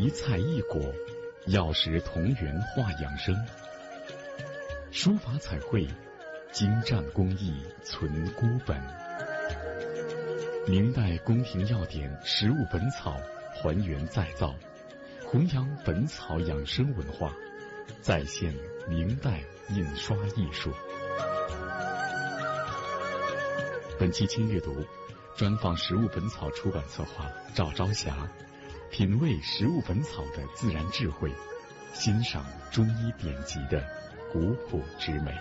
一菜一果，药食同源化养生。书法彩绘，精湛工艺存孤本。明代宫廷药典食物本草还原再造，弘扬本草养生文化，再现明代印刷艺术。本期轻阅读专访食物本草出版策划赵朝霞，品味食物本草的自然智慧，欣赏中医典籍的古朴之美。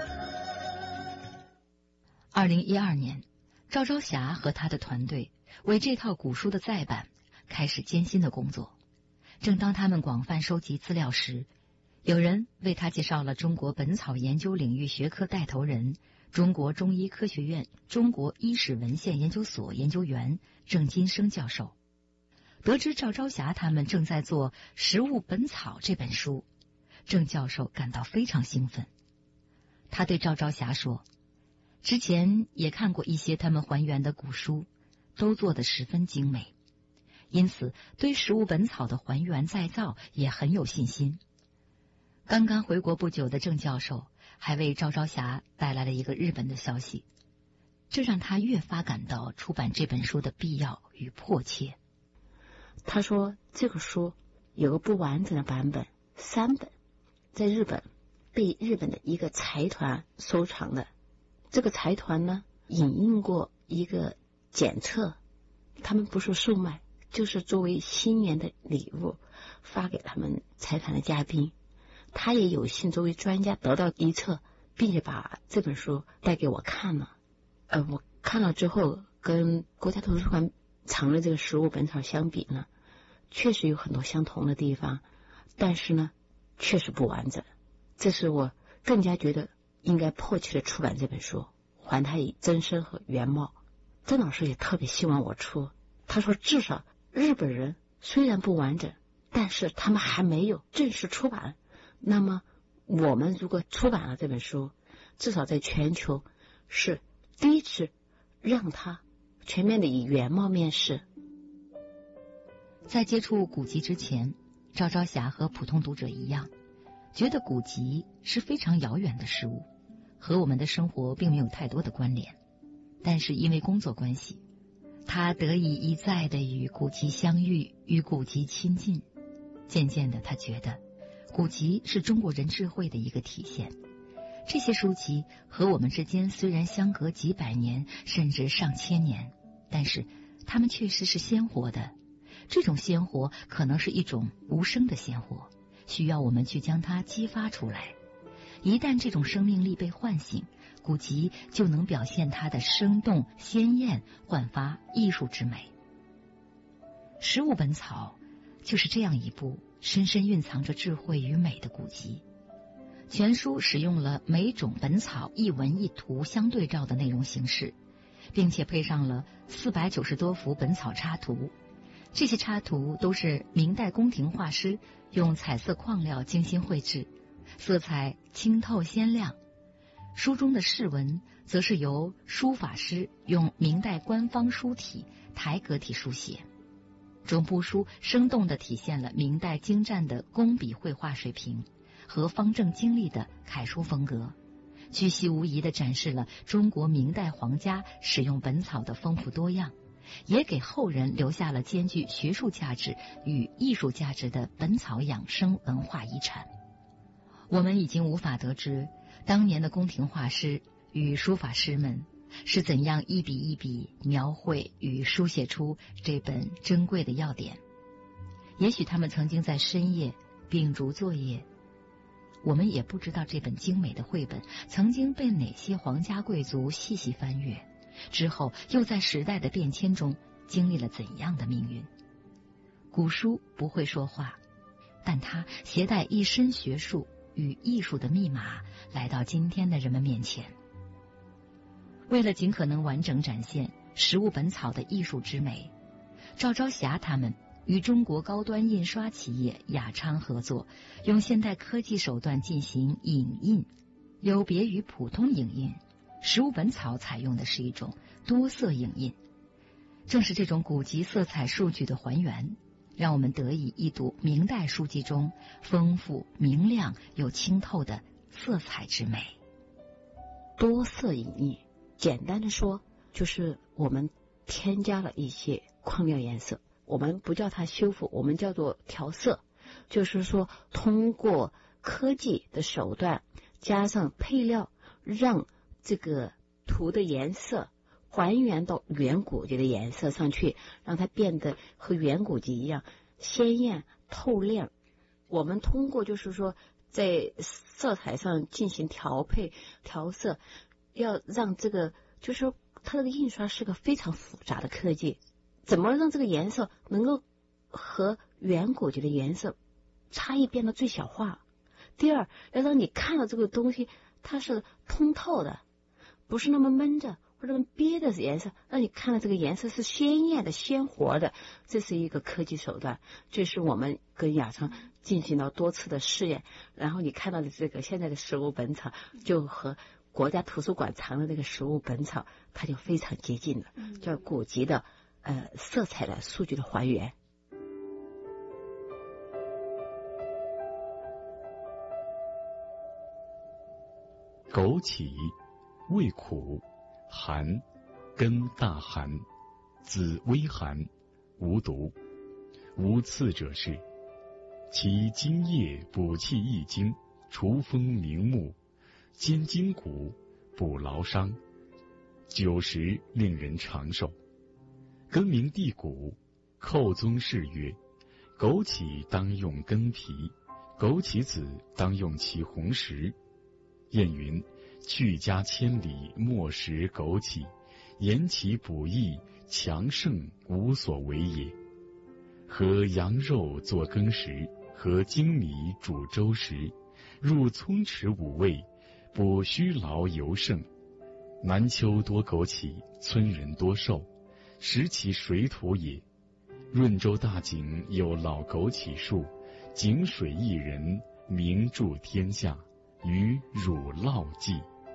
2012年，赵朝霞和他的团队为这套古书的再版开始艰辛的工作。正当他们广泛收集资料时，有人为他介绍了中国本草研究领域学科带头人、中国中医科学院中国医史文献研究所研究员郑金生教授。得知赵朝霞他们正在做《食物本草》这本书，郑教授感到非常兴奋。他对赵朝霞说，之前也看过一些他们还原的古书，都做得十分精美，因此对《食物本草》的还原再造也很有信心。刚刚回国不久的郑教授还为赵朝霞带来了一个日本的消息，这让他越发感到出版这本书的必要与迫切。 他说这个书有个不完整的版本，3本，在日本被日本的一个财团收藏的。这个财团呢，引印过一个检测，他们不是售卖，就是作为新年的礼物发给他们财团的嘉宾。他也有幸作为专家得到一册，并且把这本书带给我看了。我看了之后，跟国家图书馆藏的这个《食物本草》相比呢，确实有很多相同的地方，但是呢，确实不完整。这是我更加觉得应该迫切的出版这本书，还它以真身和原貌。郑老师也特别希望我出，他说至少日本人虽然不完整，但是他们还没有正式出版，那么我们如果出版了这本书，至少在全球是第一次让它全面的以原貌面世。 在接触古籍之前，赵朝霞和普通读者一样，觉得古籍是非常遥远的事物，和我们的生活并没有太多的关联。但是因为工作关系，他得以一再的与古籍相遇，与古籍亲近。渐渐的，他觉得古籍是中国人智慧的一个体现。这些书籍和我们之间虽然相隔几百年甚至上千年，但是它们确实是鲜活的。这种鲜活可能是一种无声的鲜活，需要我们去将它激发出来。一旦这种生命力被唤醒，古籍就能表现它的生动鲜艳，焕发艺术之美。《食物本草》就是这样一部深深蕴藏着智慧与美的古籍。全书使用了每种本草一文一图相对照的内容形式，并且配上了490多幅本草插图。这些插图都是明代宫廷画师用彩色矿料精心绘制，色彩清透鲜亮。书中的释文则是由书法师用明代官方书体台格体书写。整部书生动地体现了明代精湛的工笔绘画水平和方正精丽的楷书风格，巨细无遗地展示了中国明代皇家使用本草的丰富多样，也给后人留下了兼具学术价值与艺术价值的本草养生文化遗产。我们已经无法得知当年的宫廷画师与书法师们是怎样一笔一笔描绘与书写出这本珍贵的要点。也许他们曾经在深夜秉烛作业，我们也不知道这本精美的绘本曾经被哪些皇家贵族细细翻阅，之后又在时代的变迁中经历了怎样的命运。古书不会说话，但它携带一身学术与艺术的密码来到今天的人们面前。为了尽可能完整展现《食物本草》的艺术之美，赵朝霞他们与中国高端印刷企业雅昌合作，用现代科技手段进行影印。有别于普通影印，《食物本草》采用的是一种多色影印。正是这种古籍色彩数据的还原， 让我们得以一睹明代书籍中丰富明亮又清透的色彩之美。 多色隐匿，简单的说就是我们添加了一些框料颜色，我们不叫它修复，我们叫做调色，就是说通过科技的手段加上配料，让这个图的颜色还原到远古籍的颜色上去，让它变得和远古籍一样鲜艳透亮。我们通过就是说在色彩上进行调配调色，要让这个就是说它这个印刷是个非常复杂的科技，怎么让这个颜色能够和远古籍的颜色差异变得最小化。第二，要让你看到这个东西它是通透的，不是那么闷着或者憋的颜色，让你看到这个颜色是鲜艳的鲜活的，这是一个科技手段。这是我们跟雅昌进行了多次的试验，然后你看到的这个现在的食物本草就和国家图书馆藏的那个食物本草它就非常接近了，叫古籍的色彩的数据的还原。 枸杞，味苦，寒，根大寒，子微寒，无毒，无刺者是。其茎叶补气益精，除风明目，兼筋骨，补劳伤，久食令人长寿。根名地骨，寇宗室曰：枸杞当用根皮，枸杞子当用其红实。谚云：去家千里，莫食枸杞，言其补益，强盛无所为也。和羊肉做羹食，和精米煮粥食，入葱池5味，补虚劳尤盛。南丘多枸杞，村人多寿，食其水土也。润州大井有老枸杞树，井水一人，名著天下，于乳酪记。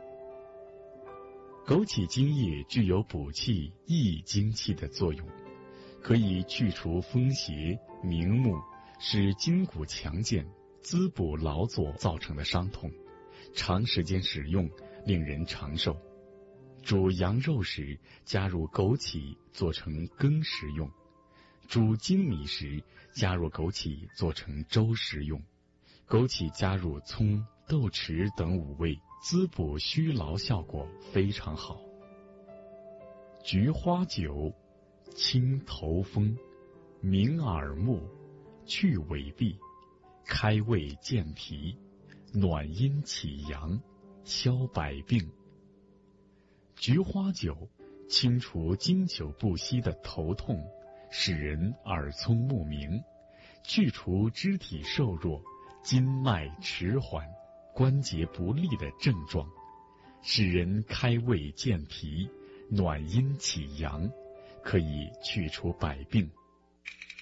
枸杞茎叶具有补气益精气的作用，可以去除风邪明目，使筋骨强健，滋补劳作造成的伤痛，长时间使用令人长寿。煮羊肉时加入枸杞做成羹食用，煮精米时加入枸杞做成粥食用。枸杞加入葱、豆豉等5味，滋补虚劳效果非常好。菊花酒，清头风，明耳目，去痿痹，开胃健脾，暖阴起阳，消百病。菊花酒清除经久不息的头痛，使人耳聪目明，去除肢体瘦弱、筋脉迟缓、关节不利的症状，使人开胃健脾，暖阴起阳，可以去除百病。